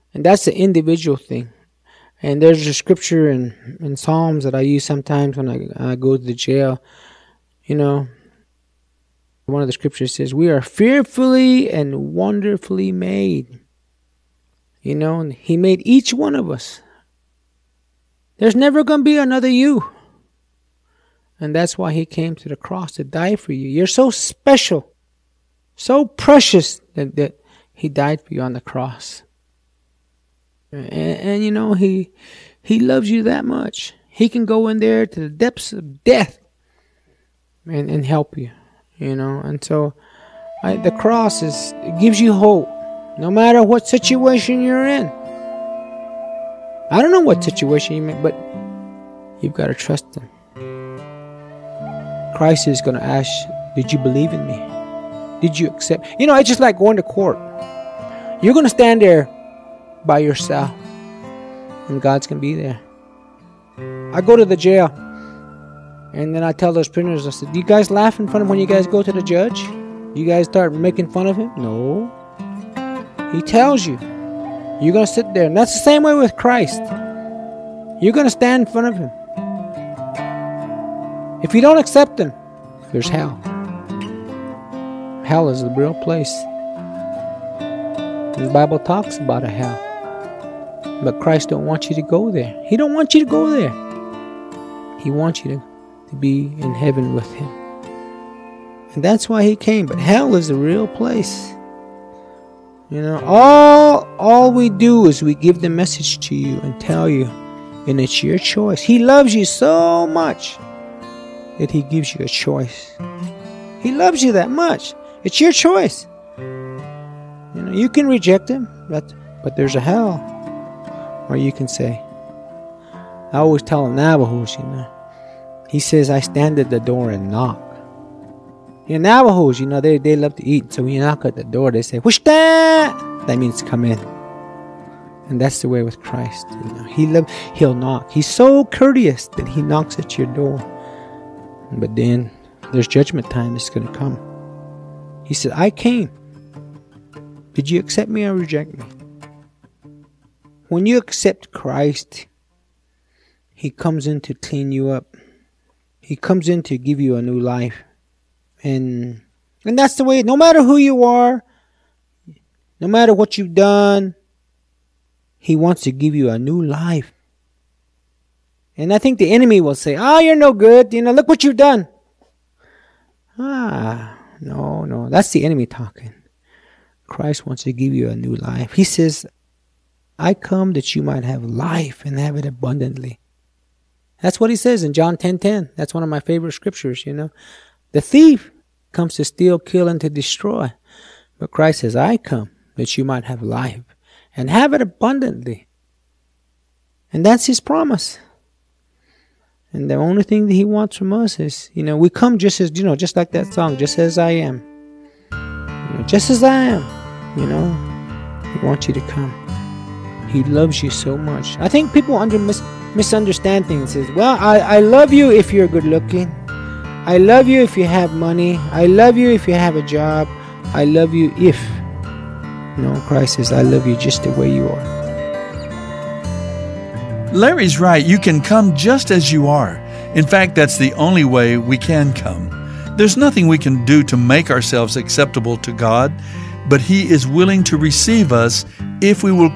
And that's the individual thing. And there's a scripture in Psalms that I use sometimes when I go to the jail. You know, one of the scriptures says, we are fearfully and wonderfully made. You know, and He made each one of us. There's never going to be another you. And that's why He came to the cross to die for you. You're so special, so precious that He died for you on the cross. And you know, He loves you that much. He can go in there to the depths of death and help you, you know. And so the cross it gives you hope, no matter what situation you're in. I don't know what situation you're in, but you've got to trust Him. Christ is going to ask, did you believe in me? Did you accept? You know, it's just like going to court. You're going to stand there by yourself, and God's going to be there. I go to the jail, and then I tell those prisoners, I said, do you guys laugh in front of when you guys go to the judge? You guys start making fun of him? No. He tells you. You're going to sit there. And that's the same way with Christ. You're going to stand in front of Him. If you don't accept Him, there's hell. Hell is the real place. The Bible talks about a hell. But Christ don't want you to go there. He don't want you to go there. He wants you to be in heaven with Him. And that's why He came. But hell is the real place. You know, all we do is we give the message to you and tell you, and it's your choice. He loves you so much that He gives you a choice. He loves you that much. It's your choice. You know, you can reject Him, but there's a hell. Or you can say, I always tell the Navajos, you know, He says, I stand at the door and knock. You know, Navajos, you know, they love to eat. So when you knock at the door, they say, "What's that?" That means come in. And that's the way with Christ. You know, He'll knock. He's so courteous that He knocks at your door. But then there's judgment time that's going to come. He said, I came. Did you accept me or reject me? When you accept Christ, He comes in to clean you up. He comes in to give you a new life. And that's the way, no matter who you are, no matter what you've done, He wants to give you a new life. And I think the enemy will say, you're no good. You know, look what you've done. No, that's the enemy talking. Christ wants to give you a new life. He says, I come that you might have life and have it abundantly. That's what He says in John 10:10. That's one of my favorite scriptures, you know. The thief comes to steal, kill, and to destroy. But Christ says, I come that you might have life and have it abundantly. And that's His promise. And the only thing that He wants from us is, you know, we come just as, you know, just like that song, just as I am. You know, just as I am, you know, He wants you to come. He loves you so much. I think people misunderstand things. Says, well, I love you if you're good looking. I love you if you have money. I love you if you have a job. I love you if. No, Christ says, I love you just the way you are. Larry's right. You can come just as you are. In fact, that's the only way we can come. There's nothing we can do to make ourselves acceptable to God, but He is willing to receive us if we will